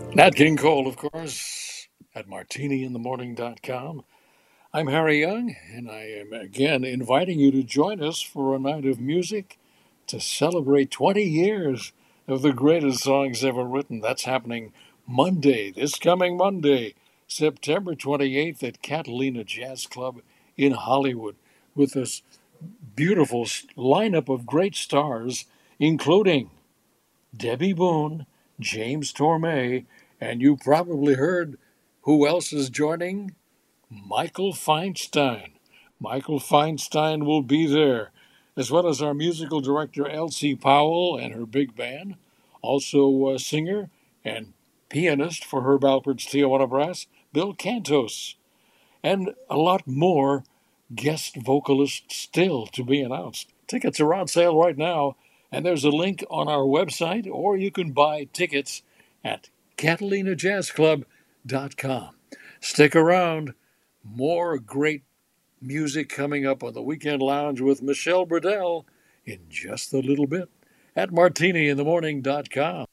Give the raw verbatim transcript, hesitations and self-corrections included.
Nat King Cole, of course, at martini in the morning dot com. I'm Harry Young, and I am again inviting you to join us for a night of music to celebrate twenty years of the greatest songs ever written. That's happening Monday, this coming Monday, September twenty-eighth at Catalina Jazz Club in Hollywood, with this beautiful lineup of great stars, including Debbie Boone, James Tormé, and you probably heard who else is joining? Michael Feinstein. Michael Feinstein will be there, as well as our musical director Elsie Powell and her big band, also a singer and pianist for Herb Alpert's Tijuana Brass, Bill Cantos, and a lot more guest vocalists still to be announced. Tickets are on sale right now, and there's a link on our website, or you can buy tickets at catalina jazz club dot com. Stick around. More great music coming up on the Weekend Lounge with Michelle Burdell in just a little bit at martini in the morning dot com.